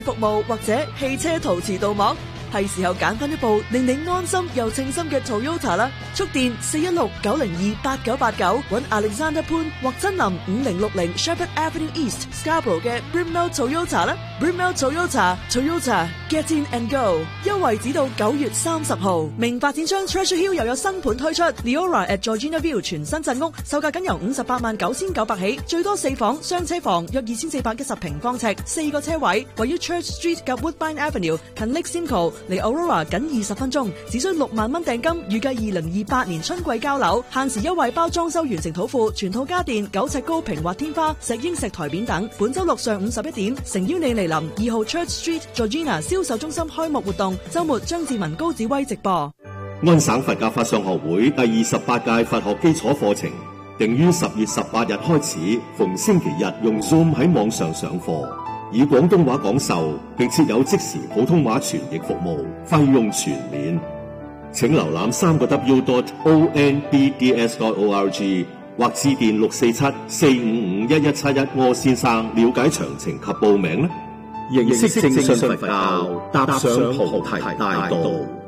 服務或者汽車陶瓷鍍膜，係時候揀翻一部令你安心又稱心嘅 Toyota 啦。觸電416-902-8989，搵 Alexander 潘或真林5060 Shepherd Avenue East Scarborough 嘅 Brimell Toyota 啦。Brimell Toyota Get in and go， 優惠只到9月30號。名發展商 Treasure Hill 又有新盤推出 Leora at Georgina View 全新鎮屋，售價僅由589900起，最多4房雙車房，約2410平方尺，4個車位，位於 Church Street 及 Woodbine Avenue， 近 Lake Simcoe， 離 Aurora 僅20分鐘，只需6萬蚊訂金，預計2028年春季交樓，限時優惠包裝修完成土庫，全套家電9尺高平滑天花、石英石台面等。本周六上午11點，誠邀你嚟臨2號 Church Street Georgina 銷售中心開幕活動，周末張志文高子威直播。 安省佛教法相學會第28屆佛學基礎課程定於10月18日開始，逢星期日用 Zoom 喺網上上課，以廣東話講授，並設有即時普通話傳譯服務，費用全免。請瀏覽3w.onbds.org 或致電647-455-1171柯先生了解詳情及報名啦。認識正信佛教，踏上菩提大道。